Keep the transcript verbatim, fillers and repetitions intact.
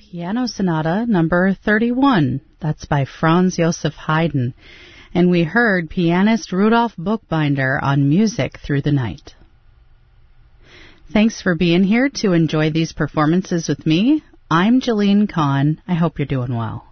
Piano Sonata number thirty-one. That's by Franz Joseph Haydn. And we heard pianist Rudolf Buchbinder on Music Through the Night. Thanks for being here to enjoy these performances with me. I'm Jeline Kahn. I hope you're doing well.